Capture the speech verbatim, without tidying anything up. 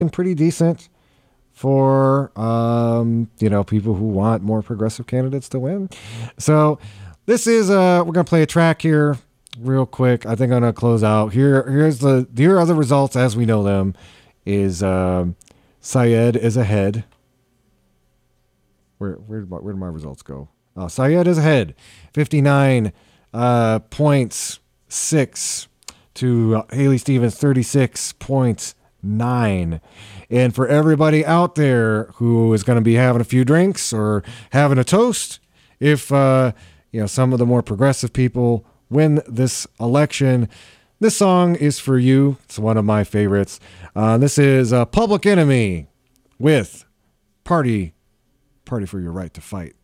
pretty decent for um, you know, people who want more progressive candidates to win. So this is uh, we're gonna play a track here real quick. I think I'm gonna close out here. Here's the here are the results as we know them. Is um, Syed is ahead. Where where did my, where did my results go? Uh, Syed is ahead, fifty-nine uh, points six to uh, Haley Stevens thirty-six points nine. And for everybody out there who is going to be having a few drinks or having a toast, if uh, you know, some of the more progressive people win this election, this song is for you. It's one of my favorites. Uh, this is uh, Public Enemy with Party Party for Your Right to Fight.